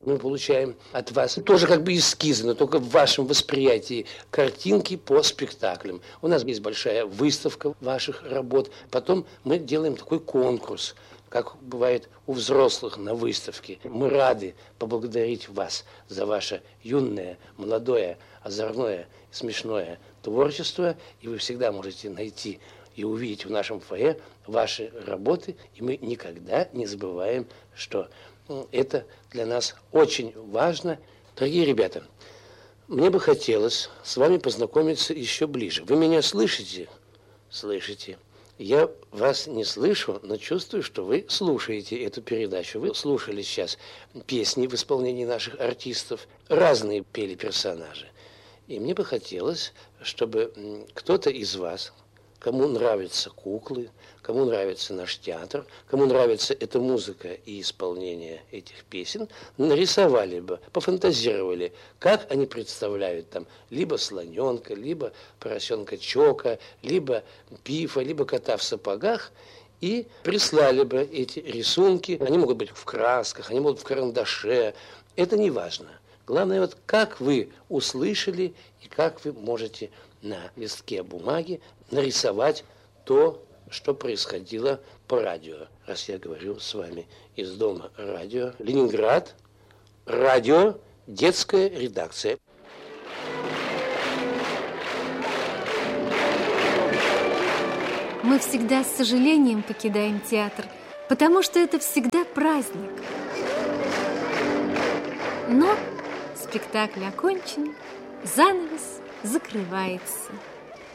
Мы получаем от вас тоже как бы эскизы, но только в вашем восприятии картинки по спектаклям. У нас есть большая выставка ваших работ. Потом мы делаем такой конкурс, как бывает у взрослых на выставке. Мы рады поблагодарить вас за ваше юное, молодое, озорное, смешное творчество. И вы всегда можете найти и увидеть в нашем фойе ваши работы. И мы никогда не забываем, что это для нас очень важно. Дорогие ребята, мне бы хотелось с вами познакомиться еще ближе. Вы меня слышите? Слышите. Я вас не слышу, но чувствую, что вы слушаете эту передачу. Вы слушали сейчас песни в исполнении наших артистов. Разные пели персонажи. И мне бы хотелось, чтобы кто-то из вас, кому нравятся куклы, кому нравится наш театр, кому нравится эта музыка и исполнение этих песен, нарисовали бы, пофантазировали, как они представляют там либо слоненка, либо поросенка Чока, либо Пифа, либо кота в сапогах, и прислали бы эти рисунки. Они могут быть в красках, они могут в карандаше. Это не важно. Главное, вот как вы услышали и как вы можете на листке бумаги нарисовать то, что происходило по радио. Раз я говорю с вами из дома радио Ленинград, радио, детская редакция. Мы всегда с сожалением покидаем театр, потому что это всегда праздник. Но спектакль окончен, занавес закрывается.